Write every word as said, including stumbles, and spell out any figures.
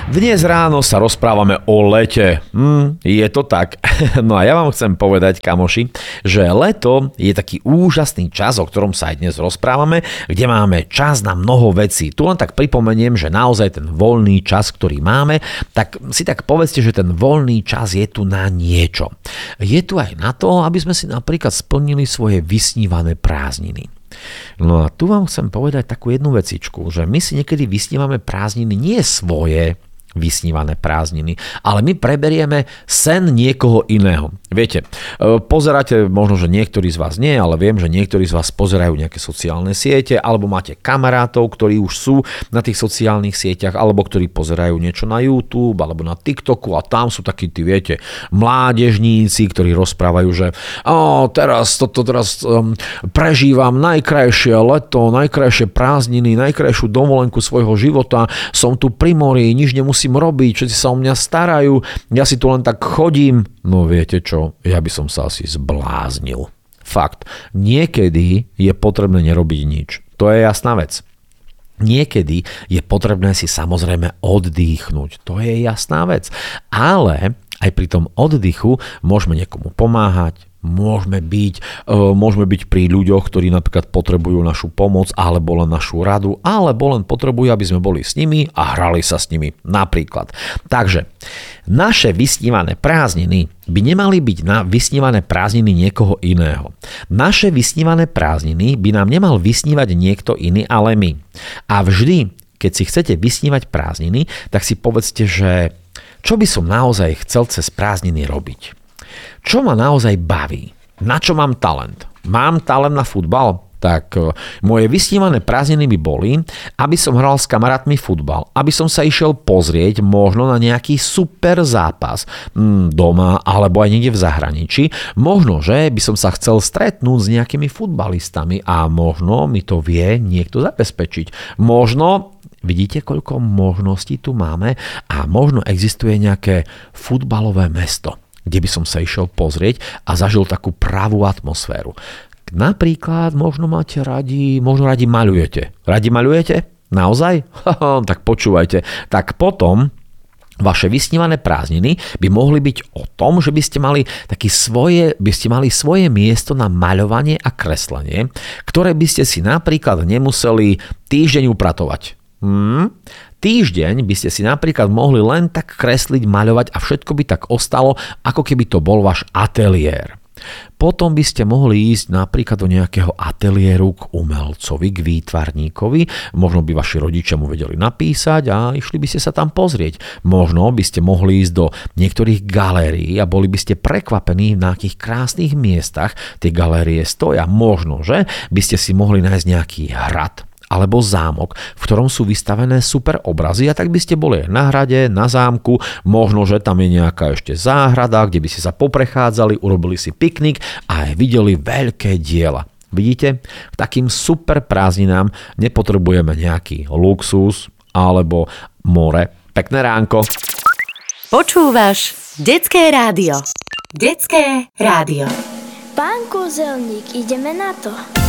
Dnes ráno sa rozprávame o lete. Hm, je to tak. No a ja vám chcem povedať, kamoši, že leto je taký úžasný čas, o ktorom sa aj dnes rozprávame, kde máme čas na mnoho vecí. Tu len tak pripomeniem, že naozaj ten voľný čas, ktorý máme, tak si tak povedzte, že ten voľný čas je tu na niečo. Je tu aj na to, aby sme si napríklad splnili svoje vysnívané prázdniny. No a tu vám chcem povedať takú jednu vecičku, že my si niekedy vysnívame prázdniny nie svoje, vysnívané prázdniny, ale my preberieme sen niekoho iného. Viete, pozeráte, možno, že niektorí z vás nie, ale viem, že niektorí z vás pozerajú nejaké sociálne siete, alebo máte kamarátov, ktorí už sú na tých sociálnych sieťach, alebo ktorí pozerajú niečo na YouTube, alebo na TikToku a tam sú takí, tí viete, mládežníci, ktorí rozprávajú, že o, teraz, toto teraz um, prežívam najkrajšie leto, najkrajšie prázdniny, najkrajšiu dovolenku svojho života, som tu pri mori, nič nemusím musím robiť, všetci sa o mňa starajú, ja si tu len tak chodím. No viete čo, ja by som sa asi zbláznil. Fakt, niekedy je potrebné nerobiť nič. To je jasná vec. Niekedy je potrebné si samozrejme oddychnúť. To je jasná vec. Ale aj pri tom oddychu môžeme niekomu pomáhať, Môžeme byť, môžeme byť pri ľuďoch, ktorí napríklad potrebujú našu pomoc alebo len našu radu, alebo len potrebujú, aby sme boli s nimi a hrali sa s nimi napríklad. Takže naše vysnívané prázdniny by nemali byť na vysnívané prázdniny niekoho iného. Naše vysnívané prázdniny by nám nemal vysnívať niekto iný, ale my. A vždy, keď si chcete vysnívať prázdniny, tak si povedzte, že čo by som naozaj chcel cez prázdniny robiť. Čo ma naozaj baví? Na čo mám talent? Mám talent na futbal? Tak moje vysnívané prázdniny by boli, aby som hral s kamarátmi futbal, aby som sa išiel pozrieť možno na nejaký super zápas doma alebo aj niekde v zahraničí. Možno, že by som sa chcel stretnúť s nejakými futbalistami a možno mi to vie niekto zabezpečiť. Možno vidíte, koľko možností tu máme a možno existuje nejaké futbalové mesto, kde by som sa išiel pozrieť a zažil takú pravú atmosféru. Napríklad možno máte radi, možno radi maľujete. Radi maľujete? Naozaj? Tak počúvajte. Tak potom vaše vysnívané prázdniny by mohli byť o tom, že by ste mali také svoje, by ste mali svoje miesto na maľovanie a kreslenie, ktoré by ste si napríklad nemuseli týždeň upratovať. Hmm? Týždeň by ste si napríklad mohli len tak kresliť, maľovať a všetko by tak ostalo, ako keby to bol váš ateliér. Potom by ste mohli ísť napríklad do nejakého ateliéru k umelcovi, k výtvarníkovi, možno by vaši rodičia mu vedeli napísať a išli by ste sa tam pozrieť. Možno by ste mohli ísť do niektorých galérií a boli by ste prekvapení na akých krásnych miestach tie galérie stoja. Možno, že by ste si mohli nájsť nejaký hrad alebo zámok, v ktorom sú vystavené super obrazy a tak by ste boli na hrade, na zámku, možno, že tam je nejaká ešte záhrada, kde by ste sa poprechádzali, urobili si piknik a aj videli veľké diela. Vidíte? K takým super prázdninám nepotrebujeme nejaký luxus alebo more. Pekné ránko. Počúvaš Detské rádio. Detské rádio. Pán Kúzelník, ideme na to.